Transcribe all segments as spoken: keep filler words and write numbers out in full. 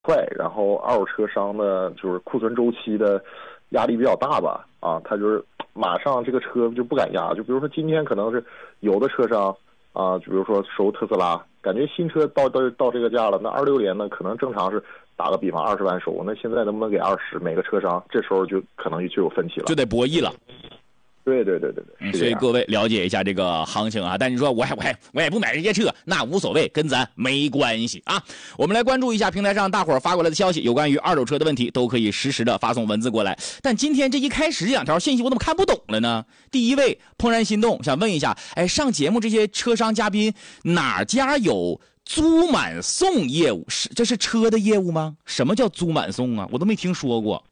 快，然后二手车商的就是库存周期的压力比较大吧，啊，他就是马上这个车就不敢压，就比如说今天可能是有的车商啊，就比如说收特斯拉，感觉新车到到到这个价了，那二六年呢可能正常是打个比方二十万收，那现在能不能给二十？每个车商这时候就可能就有分歧了， 就得博弈了。 对对对对对、 嗯，所以各位了解一下这个行情啊。但你说我还我还我也不买这些车，那无所谓，跟咱没关系啊。我们来关注一下平台上大伙儿发过来的消息，有关于二手车的问题都可以实时的发送文字过来。但今天这一开始这两条信息我怎么看不懂了呢？第一位怦然心动，想问一下，哎，上节目这些车商嘉宾哪家有租满送业务？是这是车的业务吗？什么叫租满送啊？我都没听说过。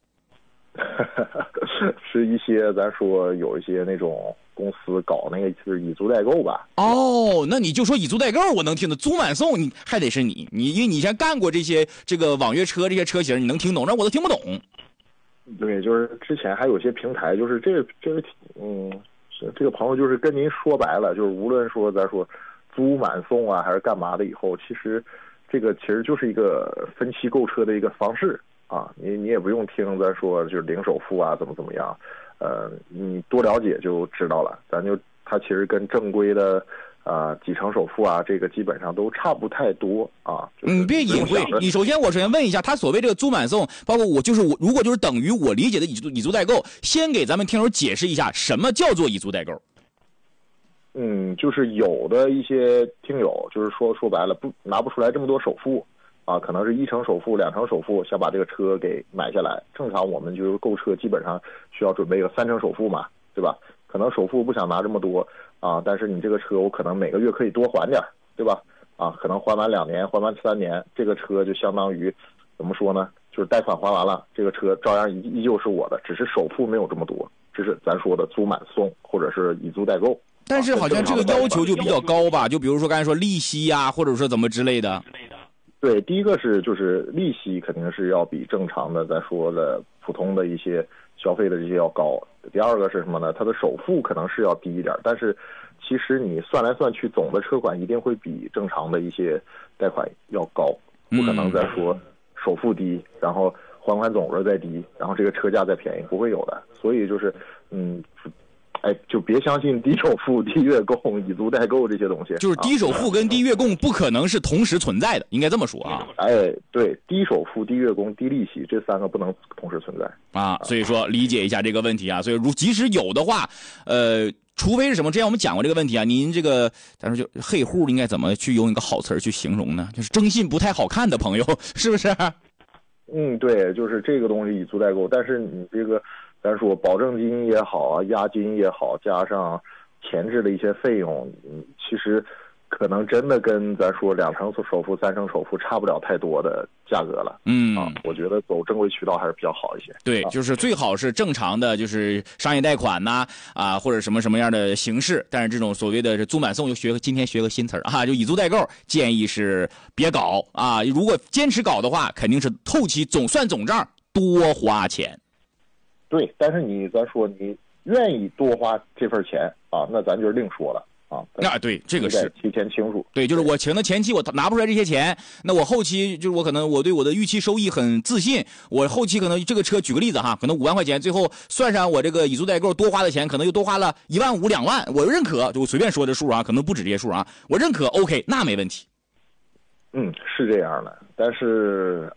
是一些咱说有一些那种公司搞那个就是以租代购吧。 哦，那你就说以租代购我能听懂，租满送你还得是你，你因为你以前干过这些这个网约车这些车型，你能听懂，那我都听不懂。 对，就是之前还有些平台，就是这个这个嗯，这个朋友就是跟您说白了，就是无论说咱说租满送啊还是干嘛的，以后其实这个其实就是一个分期购车的一个方式。啊，你你也不用听咱说就是零首付啊，怎么怎么样，呃，你多了解就知道了。咱就它其实跟正规的啊、呃、几成首付啊，这个基本上都差不太多啊。就是、 你别隐晦，你首先我首先问一下，他所谓这个租满送，包括我就是我，如果就是等于我理解的以租以租代购，先给咱们听友解释一下什么叫做以租代购。 嗯，就是有的一些听友就是说说白了不拿不出来这么多首付。啊，可能是一成首付、两成首付，想把这个车给买下来。正常我们就是购车基本上需要准备个三成首付嘛，对吧？可能首付不想拿这么多啊，但是你这个车我可能每个月可以多还点，对吧？啊，可能还完两年、还完三年，这个车就相当于怎么说呢？就是贷款还完了，这个车照样依依旧是我的，只是首付没有这么多。这是咱说的租满送或者是以租代购。 但是好像这个要求就比较高吧？就比如说刚才说利息呀、啊，或者说怎么之类的。 对，第一个是就是利息肯定是要比正常的咱说的普通的一些消费的这些要高。第二个是什么呢？它的首付可能是要低一点，但是其实你算来算去，总的车款一定会比正常的一些贷款要高，不可能再说首付低，然后还款总额再低，然后这个车价再便宜，不会有的。所以就是嗯。哎，就别相信低首付、低月供、以租代购这些东西。 就是低首付跟低月供不可能是同时存在的，应该这么说啊。 哎，对，低首付、低月供、低利息这三个不能同时存在啊。所以说理解一下这个问题啊。所以如即使有的话，呃，除非是什么？之前我们讲过这个问题啊。您这个咱说就黑户应该怎么去用一个好词去形容呢？就是征信不太好看的朋友，是不是？ 嗯，对，就是这个东西以租代购，但是你这个。咱说保证金也好啊，押金也好，加上前置的一些费用，嗯，其实可能真的跟咱说两成首付、三成首付差不了太多的价格了。 嗯啊，我觉得走正规渠道还是比较好一些。 对， 啊、 就是最好是正常的，就是商业贷款呐 啊, 啊，或者什么什么样的形式。但是这种所谓的租满送，就学个今天学个新词儿啊，就以租代购，建议是别搞啊。如果坚持搞的话，肯定是后期总算总账多花钱。 对，但是你咱说你愿意多花这份钱啊，那咱就另说了啊。 啊，对，这个是提前清楚。 对，就是我请的前期我拿不出来这些钱，那我后期就是我可能我对我的预期收益很自信，我后期可能这个车举个例子哈，可能五万块钱，最后算上我这个以租代购多花的钱，可能又多花了一万五两万，我认可，就我随便说这数啊，可能不止这些数啊，我认可 OK， 那没问题。 嗯，是这样的，但是。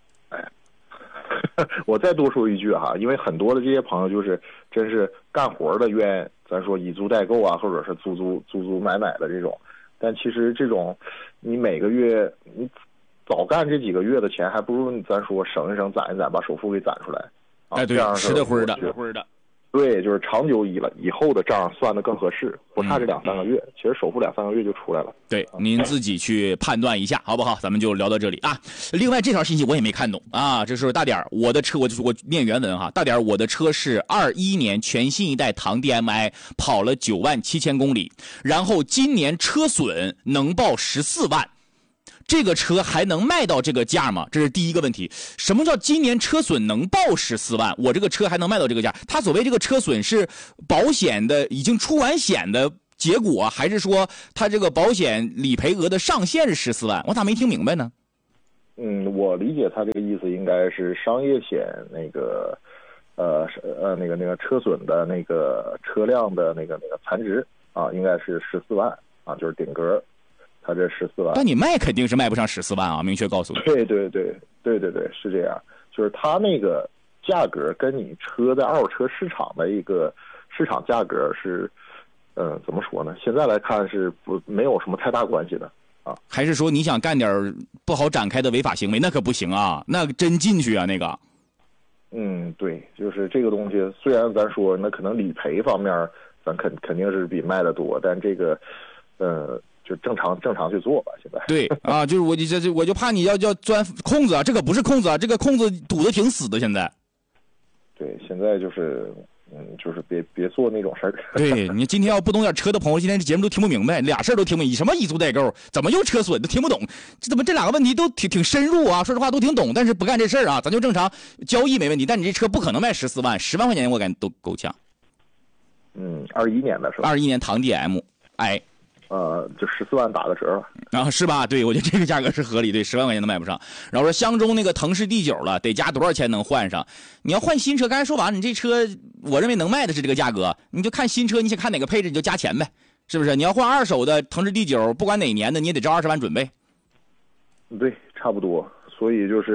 我再多说一句哈，因为很多的这些朋友就是真是干活的愿意咱说以租代购啊，或者是租租租租买买的这种，但其实这种你每个月你早干这几个月的钱，还不如咱说省一省攒一攒，把首付给攒出来。啊、 哎，对，实的灰的， 实灰的。对，就是长久以了以后的账算的更合适，不差这两三个月，嗯、其实首付两三个月就出来了。 对，您自己去判断一下，好不好？咱们就聊到这里啊。另外这条信息我也没看懂啊，这是大点儿，我的车，我就是我念原文哈，大点儿，我的车是二一年全新一代唐 D M I， 跑了九万七千公里，然后今年车损能报十四万。这个车还能卖到这个价吗？这是第一个问题。什么叫今年车损能报十四万？我这个车还能卖到这个价？他所谓这个车损是保险的已经出完险的结果，还是说他这个保险理赔额的上限是十四万？我咋没听明白呢？ 嗯，我理解他这个意思应该是商业险那个，呃呃那个那个车损的那个车辆的那个那个残值啊，应该是十四万啊，就是顶格，他这十四万。 但你卖肯定是卖不上十四万啊，明确告诉你。 对对对对对对，是这样，就是他那个价格跟你车在二手车市场的一个市场价格是，呃，怎么说呢？现在来看是不没有什么太大关系的。啊， 还是说你想干点不好展开的违法行为？那可不行啊，那真进去啊，那个。 嗯，对，就是这个东西，虽然咱说那可能理赔方面咱肯肯定是比卖的多，但这个，呃，就正常正常去做吧。现在对啊，就是我这这我就怕你要要钻空子啊，这个不是空子啊，这个空子堵得挺死的。现在， 对，现在就是。嗯，就是别别做那种事儿。 对，你今天要不懂点车的朋友，今天这节目都听不明白，俩事儿都听不明白，什么一租代购，怎么又车损，都听不懂。这怎么这两个问题都挺挺深入啊？说实话都挺懂，但是不干这事儿啊，咱就正常交易没问题。但你这车不可能卖十四万，十万块钱我感觉都够呛。 嗯，二一年的是吧？ 二一年唐 D M， 哎。 呃，就十四万打个折了， 然后、啊、是吧？对，我觉得这个价格是合理，对，十万块钱都卖不上。然后说相中那个腾势 D 九了，得加多少钱能换上？你要换新车，刚才说完，你这车我认为能卖的是这个价格，你就看新车，你想看哪个配置你就加钱呗，是不是？你要换二手的腾势 D 九，不管哪年的，你也得照二十万准备。 对，差不多。所以就是，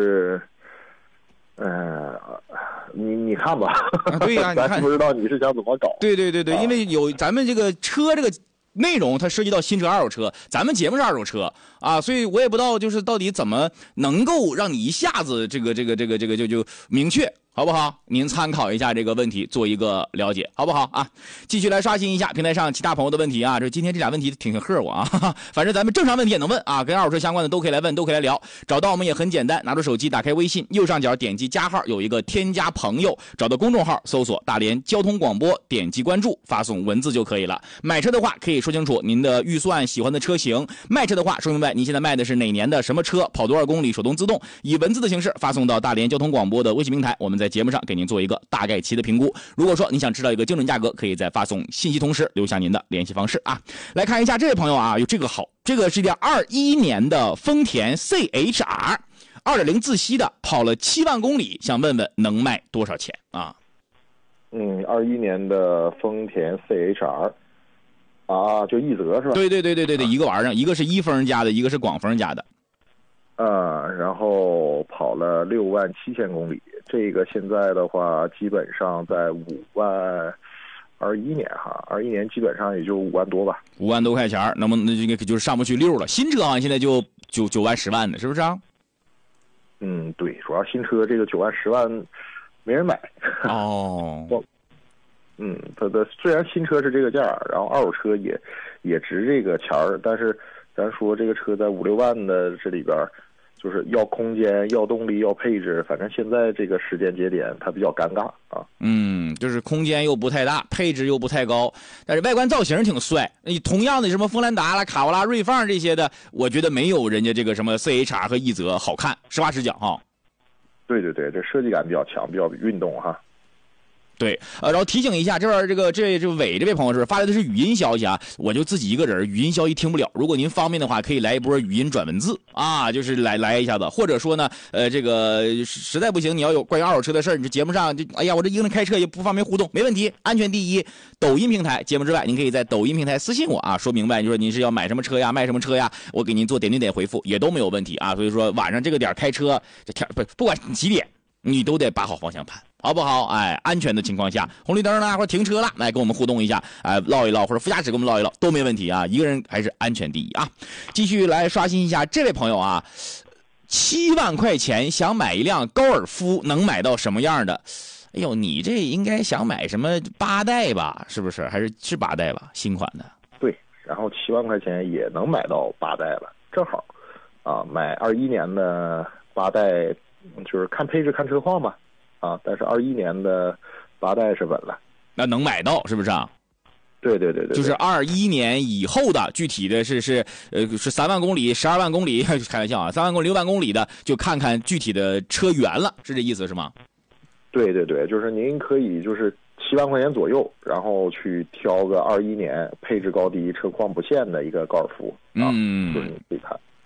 呃，你你看吧， 啊、对呀、啊， 咱不知道你是想怎么搞。 对对对对，啊、因为有咱们这个车这个。内容它涉及到新车、二手车，咱们节目是二手车啊，所以我也不知道就是到底怎么能够让你一下子这个这个这个这个就就明确，好不好？您参考一下这个问题，做一个了解，好不好啊？继续来刷新一下平台上其他朋友的问题啊，这今天这俩问题挺吓我啊，哈哈，反正咱们正常问题也能问啊，跟二手车相关的都可以来问，都可以来聊。找到我们也很简单，拿出手机打开微信，右上角点击加号，有一个添加朋友，找到公众号搜索大连交通广播，点击关注，发送文字就可以了。买车的话可以说清楚您的预算、喜欢的车型；卖车的话说明白您现在卖的是哪年的什么车，跑多少公里，手动自动，以文字的形式发送到大连交通广播的微信平台，我们在节目上给您做一个大概齐的评估。如果说你想知道一个精准价格，可以在发送信息同时留下您的联系方式啊。来看一下这位朋友啊，有这个好，这个是一辆二一年的丰田 C H R， 二点零自吸的，跑了七万公里，想问问能卖多少钱啊？ 嗯，二一年的丰田 C H R。啊，就奕泽是吧？ 对对对对对对，一个玩意儿，一个是一丰家的，一个是广丰家的。 呃，然后跑了六万七千公里，这个现在的话，基本上在五万。二一年哈，二一年基本上也就五万多吧。 五万多块钱，那么那这个就是上不去六了。新车好像现在就九九万十万的，是不是啊？ 嗯，对，主要新车这个九万十万没人买。 哦。 嗯，它的虽然新车是这个价，然后二手车也也值这个钱儿，但是咱说这个车在五六万的这里边，就是要空间、要动力、要配置，反正现在这个时间节点它比较尴尬啊。 嗯，就是空间又不太大，配置又不太高，但是外观造型挺帅。你同样的什么锋兰达啦、卡罗拉、锐放这些的，我觉得没有人家这个什么 C H R 和奕泽好看。实话实讲哈。 对对对，这设计感比较强，比较运动哈。 对，呃，然后提醒一下，这边这个这这伟这位朋友是发来的是语音消息啊，我就自己一个人，语音消息听不了。如果您方便的话，可以来一波语音转文字啊，就是来来一下子，或者说呢，呃，这个实在不行，你要有关于二手车的事儿，你这节目上就，哎呀，我这一个人开车也不方便互动，没问题，安全第一。抖音平台节目之外，您可以在抖音平台私信我啊，说明白，就说您是要买什么车呀，卖什么车呀，我给您做点对点回复，也都没有问题啊。所以说晚上这个点开车，这天不不管几点。你都得把好方向盘，好不好？哎，安全的情况下，红绿灯呢，或者停车了，来跟我们互动一下，哎，唠一唠，或者副驾驶跟我们唠一唠都没问题啊。一个人还是安全第一啊。继续来刷新一下这位朋友啊，七万块钱想买一辆高尔夫，能买到什么样的？哎呦，你这应该想买什么八代吧？是不是？还是是八代吧？新款的。 对，然后七万块钱也能买到八代了，正好啊，买二一年的八代。就是看配置看车况吧，啊，但是二一年的八代是稳了， 那能买到是不是啊？ 对对对对， 就是二一年以后的，具体的是是呃是三万公里、十二万公里，开玩笑啊，三万公里、六万公里的，就看看具体的车源了，是这意思是吗？ 对对对，就是您可以就是七万块钱左右，然后去挑个二一年配置高低、车况不限的一个高尔夫啊， 嗯， 就是你可以看。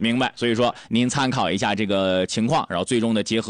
明白。所以说您参考一下这个情况，然后最终的结合